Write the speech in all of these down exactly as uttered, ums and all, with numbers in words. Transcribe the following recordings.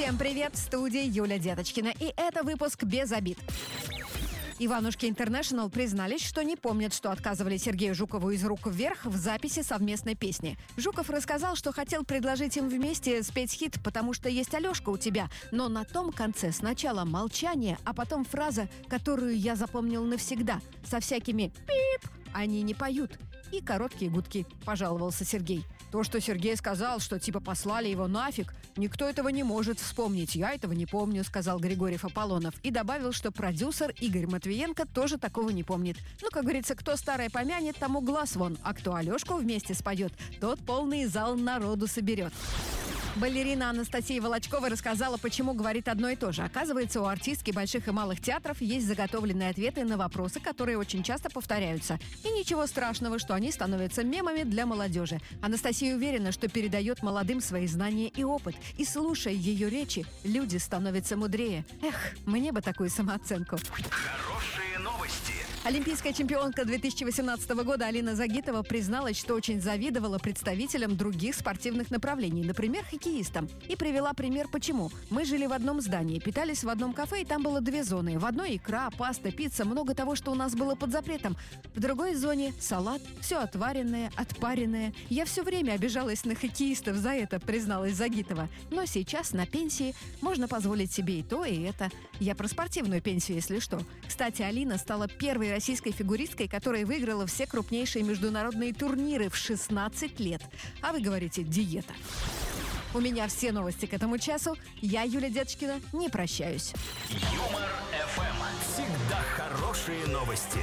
Всем привет! В студии Юля Деточкина. И это выпуск «Без обид». Иванушки Интернешнл признались, что не помнят, что отказывали Сергею Жукову из «Рук вверх» в записи совместной песни. Жуков рассказал, что хотел предложить им вместе спеть хит, потому что есть Алешка у тебя. Но на том конце сначала молчание, а потом фраза, которую я запомнил навсегда. Со всякими «пип» они не поют. И короткие гудки, пожаловался Сергей. То, что Сергей сказал, что типа послали его нафиг, никто этого не может вспомнить. Я этого не помню, сказал Григорьев Аполлонов. И добавил, что продюсер Игорь Матвиенко тоже такого не помнит. Ну, как говорится, кто старое помянет, тому глаз вон. А кто Алешку вместе споет, тот полный зал народу соберет. Балерина Анастасия Волочкова рассказала, почему говорит одно и то же. Оказывается, у артистки больших и малых театров есть заготовленные ответы на вопросы, которые очень часто повторяются. И ничего страшного, что они становятся мемами для молодежи. Анастасия уверена, что передает молодым свои знания и опыт. И слушая ее речи, люди становятся мудрее. Эх, мне бы такую самооценку. Хорошие новости. Олимпийская чемпионка две тысячи восемнадцатого года Алина Загитова призналась, что очень завидовала представителям других спортивных направлений, например, хоккеистам. И привела пример почему. Мы жили в одном здании, питались в одном кафе, и там было две зоны. В одной икра, паста, пицца, много того, что у нас было под запретом. В другой зоне салат, все отваренное, отпаренное. Я все время обижалась на хоккеистов за это, призналась Загитова. Но сейчас на пенсии можно позволить себе и то, и это. Я про спортивную пенсию, если что. Кстати, Алина стала первой российской фигуристкой, которая выиграла все крупнейшие международные турниры в шестнадцать лет. А вы говорите «диета». У меня все новости к этому часу. Я, Юля Деточкина, не прощаюсь. Юмор эф эм. Всегда хорошие новости.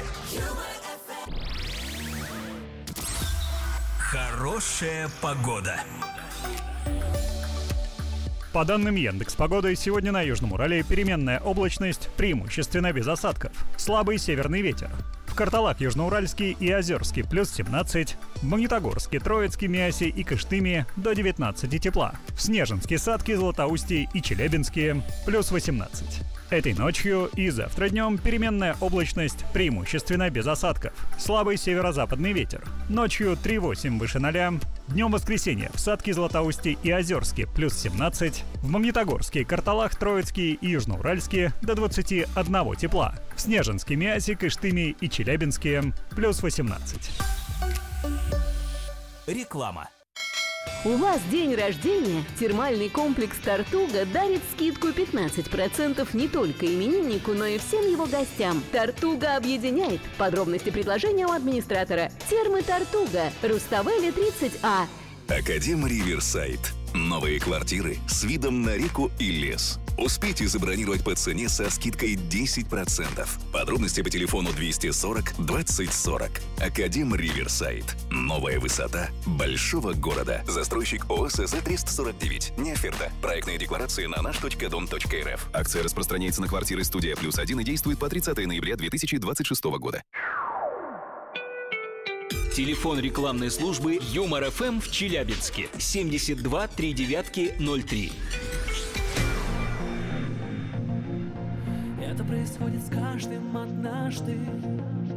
Хорошая погода. По данным Яндекс.Погоды, сегодня на Южном Урале переменная облачность, преимущественно без осадков. Слабый северный ветер. В Карталах Южноуральске и Озерске плюс семнадцать, в Магнитогорске, Троицке, Миасе и Кыштыме до девятнадцати тепла. В Снежинске, Сатке, Златоусте и Челябинске плюс восемнадцать. Этой ночью и завтра днем переменная облачность, преимущественно без осадков. Слабый северо-западный ветер. Ночью три восемь выше ноля. Днем воскресенье в Сатке, Златоусте и Озерске плюс семнадцать. В Магнитогорске, Карталах, Троицке и Южноуральске до двадцати одного тепла. В Снежинске, Миасе, Кыштыме и Челябинске плюс восемнадцать. Реклама. У вас день рождения? Термальный комплекс «Тартуга» дарит скидку пятнадцать процентов не только имениннику, но и всем его гостям. «Тартуга» объединяет. Подробности предложения у администратора. Термы «Тартуга», Руставели тридцать А. Академ Риверсайд. Новые квартиры с видом на реку и лес. Успейте забронировать по цене со скидкой десять процентов. Подробности по телефону двести сорок двадцать сорок. Академ Риверсайд. Новая высота большого города. Застройщик ООО СЗ триста сорок девять. Не оферта. Проектные декларации на наш точка дом точка эр эф. Акция распространяется на квартиры «Студия плюс один» и действует по тридцатого ноября две тысячи двадцать шестого года. Телефон рекламной службы Юмор эф эм в Челябинске. семьдесят два три девятки ноль три. Это происходит с каждым однажды.